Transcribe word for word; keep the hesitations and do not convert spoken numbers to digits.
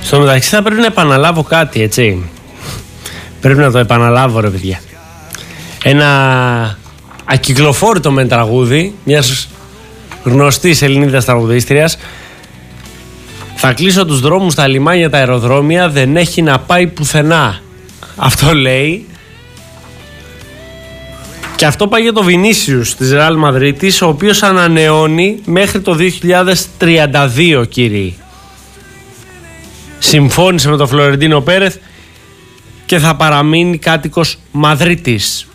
Στο μεταξύ θα πρέπει να επαναλάβω κάτι, έτσι. Πρέπει να το επαναλάβω, ρε παιδιά. Ένα ακυκλοφόρητο μεν τραγούδι μιας γνωστής Ελληνίδας τραγουδίστριας. Θα κλείσω τους δρόμους, τα λιμάνια, τα αεροδρόμια, δεν έχει να πάει πουθενά. Αυτό λέει. Και αυτό πάει για το Βινίσιους της Ρεάλ Μαδρίτης, ο οποίος ανανεώνει μέχρι το δύο χιλιάδες τριάντα δύο, κύριοι. Συμφώνησε με τον Φλωρεντίνο Πέρεθ και θα παραμείνει κάτοικος Μαδρίτης.